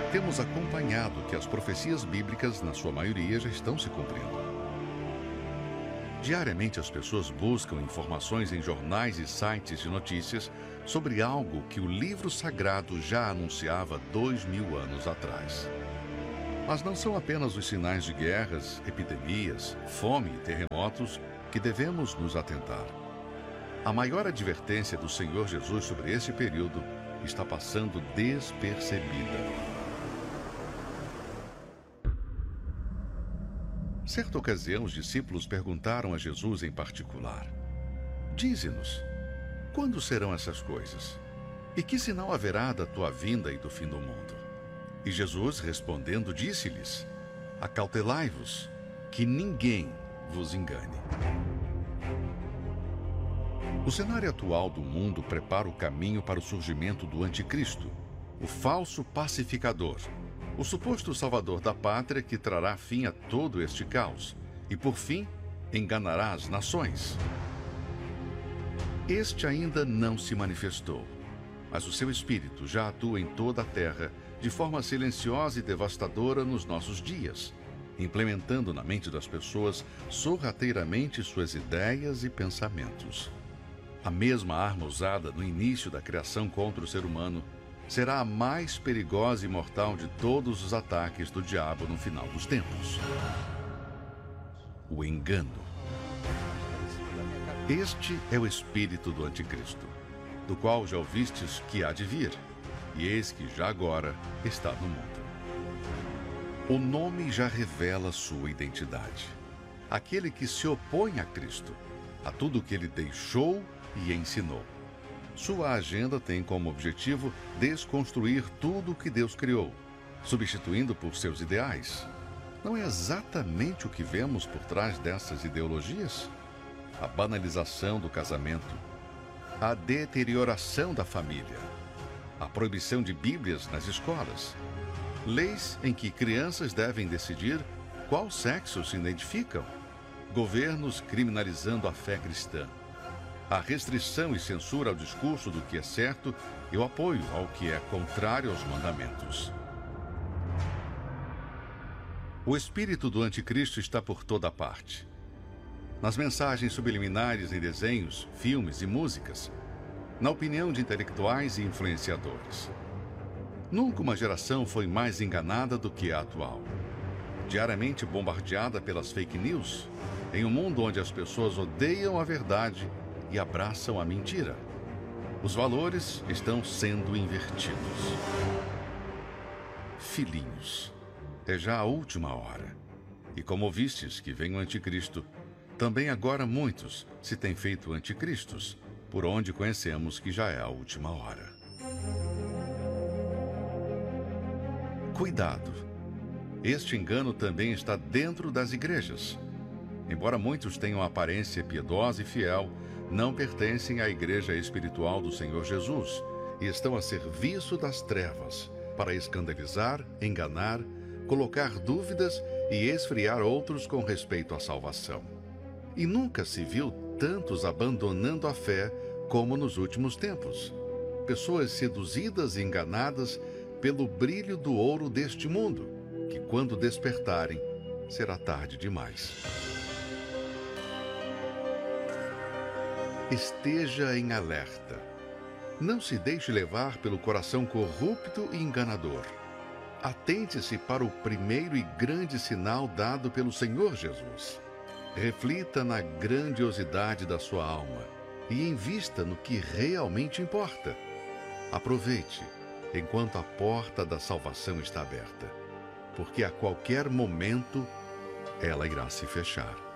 Temos acompanhado que as profecias bíblicas, na sua maioria, já estão se cumprindo. Diariamente as pessoas buscam informações em jornais e sites de notícias sobre algo que o livro sagrado já anunciava 2000 anos atrás. Mas não são apenas os sinais de guerras, epidemias, fome e terremotos que devemos nos atentar. A maior advertência do Senhor Jesus sobre este período está passando despercebida. Certa ocasião, os discípulos perguntaram a Jesus em particular: Dize-nos, quando serão essas coisas? E que sinal haverá da tua vinda e do fim do mundo? E Jesus, respondendo, disse-lhes: Acautelai-vos, que ninguém vos engane. O cenário atual do mundo prepara o caminho para o surgimento do anticristo, o falso pacificador, o suposto salvador da pátria que trará fim a todo este caos e, por fim, enganará as nações. Este ainda não se manifestou, mas o seu espírito já atua em toda a terra de forma silenciosa e devastadora nos nossos dias, implementando na mente das pessoas sorrateiramente suas ideias e pensamentos. A mesma arma usada no início da criação contra o ser humano será a mais perigosa e mortal de todos os ataques do diabo no final dos tempos. O engano. Este é o espírito do anticristo, do qual já ouvistes que há de vir, e eis que já agora está no mundo. O nome já revela sua identidade. Aquele que se opõe a Cristo, a tudo o que ele deixou e ensinou. Sua agenda tem como objetivo desconstruir tudo o que Deus criou, substituindo por seus ideais. Não é exatamente o que vemos por trás dessas ideologias? A banalização do casamento, a deterioração da família, a proibição de Bíblias nas escolas, leis em que crianças devem decidir qual sexo se identificam, governos criminalizando a fé cristã, a restrição e censura ao discurso do que é certo e o apoio ao que é contrário aos mandamentos. O espírito do anticristo está por toda parte. Nas mensagens subliminares em desenhos, filmes e músicas, na opinião de intelectuais e influenciadores. Nunca uma geração foi mais enganada do que a atual. Diariamente bombardeada pelas fake news, em um mundo onde as pessoas odeiam a verdade e abraçam a mentira. Os valores estão sendo invertidos. Filhinhos, é já a última hora. E como ouvistes que vem o anticristo, também agora muitos se têm feito anticristos, por onde conhecemos que já é a última hora. Cuidado! Este engano também está dentro das igrejas. Embora muitos tenham aparência piedosa e fiel, não pertencem à igreja espiritual do Senhor Jesus e estão a serviço das trevas para escandalizar, enganar, colocar dúvidas e esfriar outros com respeito à salvação. E nunca se viu tantos abandonando a fé como nos últimos tempos. Pessoas seduzidas e enganadas pelo brilho do ouro deste mundo, que quando despertarem, será tarde demais. Esteja em alerta. Não se deixe levar pelo coração corrupto e enganador. Atente-se para o primeiro e grande sinal dado pelo Senhor Jesus. Reflita na grandiosidade da sua alma e invista no que realmente importa. Aproveite enquanto a porta da salvação está aberta, porque a qualquer momento ela irá se fechar.